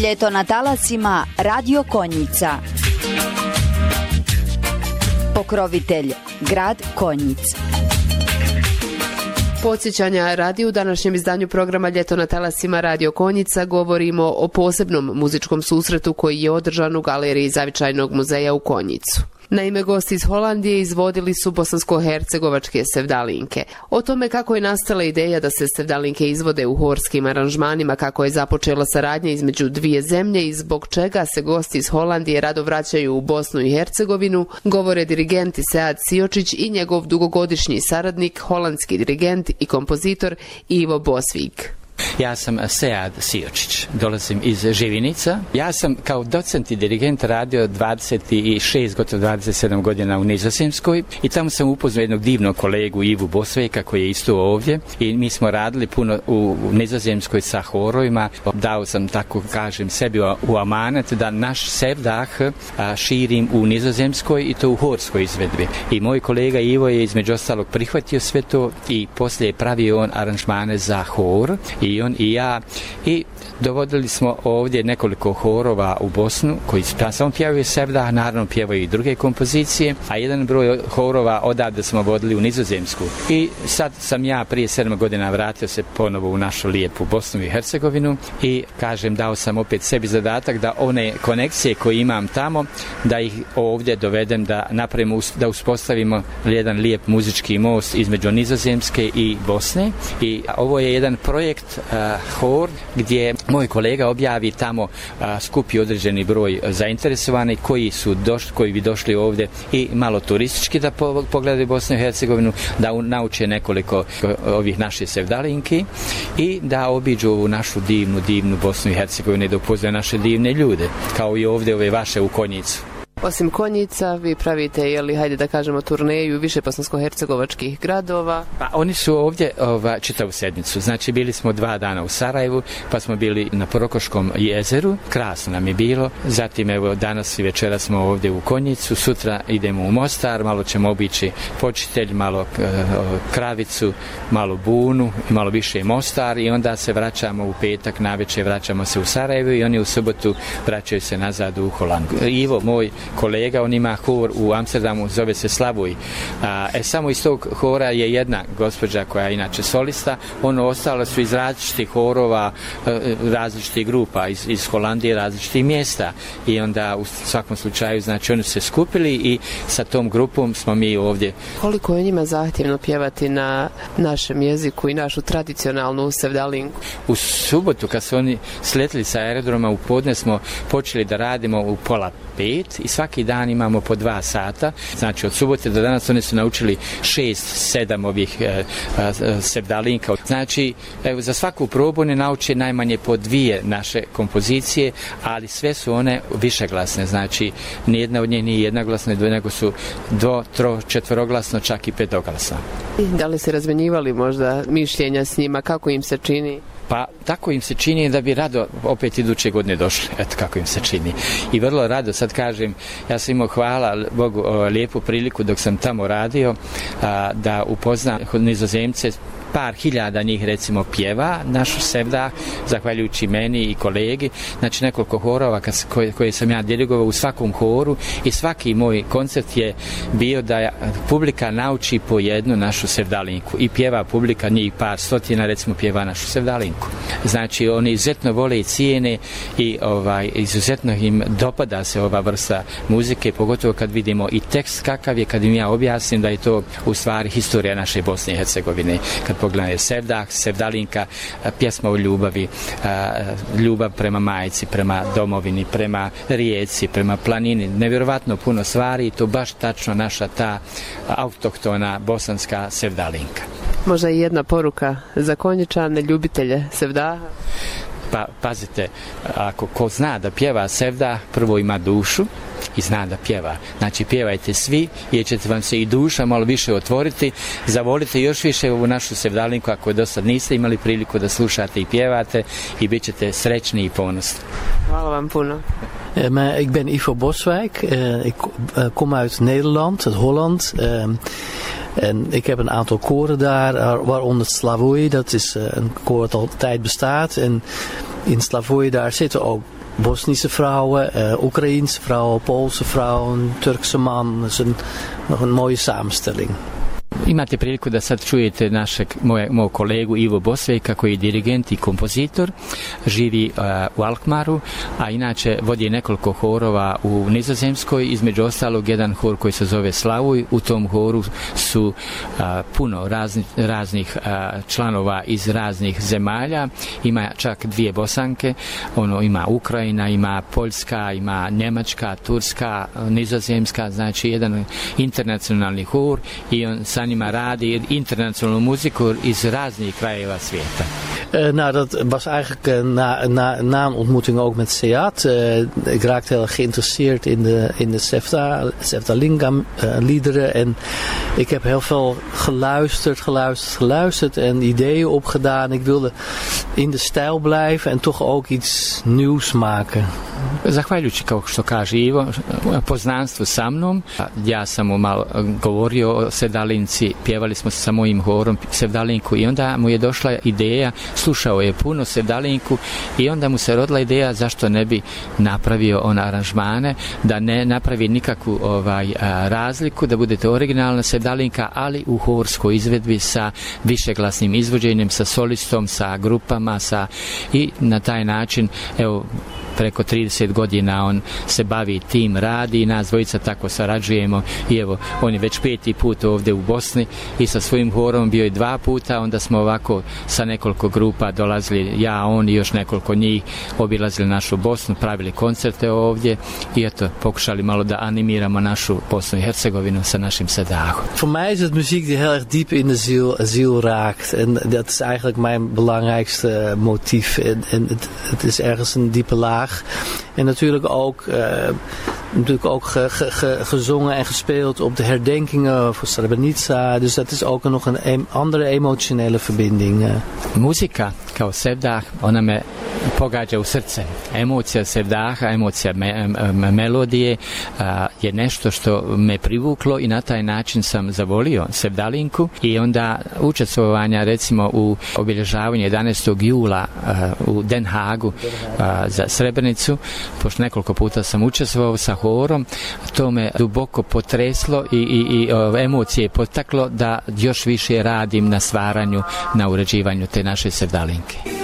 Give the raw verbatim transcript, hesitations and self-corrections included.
Ljeto na talasima Radio Konjica. Pokrovitelj grad Konjic. Podsjećanja radi u današnjem izdanju programa Ljeto na talasima Radio Konjica govorimo o posebnom muzičkom susretu koji je održan u galeriji Zavičajnog muzeja u Konjicu. Naime, gosti iz Holandije izvodili su bosansko-hercegovačke sevdalinke. O tome kako je nastala ideja da se sevdalinke izvode u horskim aranžmanima, kako je započela saradnja između dvije zemlje i zbog čega se gosti iz Holandije rado vraćaju u Bosnu i Hercegovinu, govore dirigenti Sead Siočić i njegov dugogodišnji saradnik, holandski dirigent i kompozitor Ivo Bosvik. Ja sam Sead Siočić, dolazim iz Živinica. Ja sam kao docent i dirigent radio dvadeset šest, gotovo dvadeset sedam godina u Nizozemskoj i tamo sam upoznao jednog divnog kolegu Ivu Bosveka koji je isto ovdje i mi smo radili puno u Nizozemskoj sa horovima. Dao sam, tako kažem, sebi u amanet da naš sevdah širim u Nizozemskoj i to u horskoj izvedbi. I moj kolega Ivo je između ostalog prihvatio sve to i poslije je pravio on aranžmane za hor i on i ja i dovodili smo ovdje nekoliko horova u Bosnu koji samo pjevaju sevdah, naravno pjevaju i druge kompozicije, a jedan broj horova odavde smo vodili u Nizozemsku. I sad sam ja prije sedam godina vratio se ponovo u našu lijepu Bosnu i Hercegovinu i kažem dao sam opet sebi zadatak da one konekcije koje imam tamo da ih ovdje dovedem da napravimo, da uspostavimo jedan lijep muzički most između Nizozemske i Bosne i ovo je jedan projekt uh, hor gdje moj kolega objavi tamo a, skupi određeni broj zainteresovanih koji su došli, koji bi došli ovdje i malo turistički da po, pogledaju Bosnu i Hercegovinu, da u, nauče nekoliko ovih naših sevdalinki i da obiđu ovu našu divnu, divnu Bosnu i Hercegovinu i da upoznaju naše divne ljude, kao i ovdje ove vaše u Konjicu. Osim Konjica, vi pravite, jeli, hajde da kažemo, turneju više bosansko-hercegovačkih gradova? Pa oni su ovdje ova, čitavu sedmicu. Znači, bili smo dva dana u Sarajevu, pa smo bili na Prokoškom jezeru, krasno nam je bilo. Zatim, evo, danas i večera smo ovdje u Konjicu, sutra idemo u Mostar, malo ćemo obići Počitelj, malo e, Kravicu, malo Bunu, malo više Mostar i onda se vraćamo u petak, navečer vraćamo se u Sarajevu i oni u subotu vraćaju se nazad u Holandu. Ivo, moj kolega, on ima hor u Amsterdamu, zove se Slavuj. A, e, samo iz tog hora je jedna gospođa koja je inače solista, ono ostalo su iz različitih horova, različitih grupa, iz, iz Holandije, različitih mjesta i onda u svakom slučaju, znači oni su se skupili i sa tom grupom smo mi ovdje. Koliko je njima zahtjevno pjevati na našem jeziku i našu tradicionalnu sevdalinku? U subotu kad su oni sletili sa aerodroma u podne smo počeli da radimo u pola pet i svaki dan imamo po dva sata, znači od subote do danas oni su naučili šest, sedam ovih e, e, sevdalinka. Znači, evo, za svaku probu ne nauče najmanje po dvije naše kompozicije, ali sve su one višeglasne, znači nijedna od njih nije jednoglasna, nego su dvo, tro, četveroglasno, čak i petoglasno. Da li se razmenjivali možda mišljenja s njima, kako im se čini? Pa tako im se čini da bi rado opet iduće godine došli, eto kako im se čini. I vrlo rado, sad kažem, ja sam imao, hvala Bogu, o, lijepu priliku dok sam tamo radio, a, da upoznam Nizozemce, par hiljada njih recimo pjeva našu sevdah, zahvaljujući meni i kolegi, znači nekoliko horova koje, koje sam ja dirigovao u svakom horu i svaki moj koncert je bio da publika nauči po jednu našu sevdalinku i pjeva publika, njih par stotina recimo pjeva našu sevdalinku. Znači oni izuzetno vole i cijene i ovaj, izuzetno im dopada se ova vrsta muzike, pogotovo kad vidimo i tekst kakav je, kad im ja objasnim da je to u stvari historija naše Bosne i Hercegovine. Kad pogledaj sevdah, sevdalinka, pjesma o ljubavi, ljubav prema majci, prema domovini, prema rijeci, prema planini, nevjerovatno puno stvari i to baš tačno naša ta autohtona bosanska sevdalinka. Možda i jedna poruka za Konjičane, ljubitelje sevdaha? Pa pazite, ako ko zna da pjeva sevdah, prvo ima dušu i zna da pjeva. Znači pjevajte svi, jer ćete vam se i duša malo više otvoriti, zavolite još više ovu našu sevdalinku ako do sad niste imali priliku da slušate i pjevate i bit ćete srećni i ponosni. Hvala vam puno. Uh, maar ik ben Ivo Boswijk. Uh, ik uh, kom uit Nederland, uit Holland. Uh, en ik heb een aantal koren daar, waaronder Slavuj. Dat is uh, een koor dat al tijd bestaat. En in Slavuj daar zitten ook Bosnische vrouwen, uh, Oekraïense vrouwen, Poolse vrouwen, Turkse man. Dat is een, nog een mooie samenstelling. Imate priliku da sad čujete našeg, moje, moj kolegu Ivo Bosvejka koji je dirigent i kompozitor, živi uh, u Alkmaru, a inače vodi nekoliko horova u Nizozemskoj, između ostalog jedan hor koji se zove Slavuj. U tom horu su uh, puno razni, raznih uh, članova iz raznih zemalja, ima čak dvije Bosanke, ono ima Ukrajina, ima Poljska, ima Njemačka, Turska, Nizozemska, znači jedan internacionalni hor i on sa njima radi internacionalnu muziku iz raznih krajeva svijeta. Uh, nou, dat was eigenlijk uh, na, na, na een ontmoeting ook met Seat. Uh, ik raakte heel erg geïnteresseerd in de, in de Sevda, Sevda Lingam uh, liederen. En ik heb heel veel geluisterd, geluisterd, geluisterd en ideeën opgedaan. Ik wilde in de stijl blijven en toch ook iets nieuws maken. Zahvaljujući, kao što kaže Ivo, poznanstvu sa mnom, ja sam mu malo govorio o Sevdalinci, pjevali smo sa mojim horom Sevdalinku i onda mu je došla ideja, slušao je puno Sevdalinku i onda mu se rodila ideja zašto ne bi napravio on aranžmane, da ne napravi nikakvu ovaj, a, razliku, da budete originalna Sevdalinka, ali u horskoj izvedbi sa višeglasnim izvođenjem, sa solistom, sa grupama, sa, i na taj način, evo, preko trideset godina on se bavi tim, radi i nas dvojica tako sarađujemo i evo, on je već peti put ovdje u Bosni i sa svojim horom bio je dva puta, onda smo ovako sa nekoliko grupa dolazili, ja, on i još nekoliko njih, obilazili našu Bosnu, pravili koncerte ovdje i eto, pokušali malo da animiramo našu Bosnu i Hercegovinu sa našim Sevdahom. Voor mij is het muziek die heel erg diep in de ziel, ziel raakt en dat is eigenlijk mijn belangrijkste motief en, en het, het is ergens een diepe laag. En natuurlijk ook, uh, natuurlijk ook ge, ge, ge, gezongen en gespeeld op de herdenkingen voor Srebrenica. Dus dat is ook nog een em, andere emotionele verbinding. Uh. Muzika kao Sevdah, ona me pogađa u srce. Emocija Sevdaha, emocija me, me, melodije a, je nešto što me privuklo i na taj način sam zavolio Sevdalinku i onda učestvovanja recimo u obilježavanju jedanaestog jula a, u Den Haagu a, za Srebrenicu, pošto nekoliko puta sam učestvovao sa horom, to me duboko potreslo i, i, i o, emocije potaklo da još više radim na stvaranju, na uređivanju te naše Sevdalinke.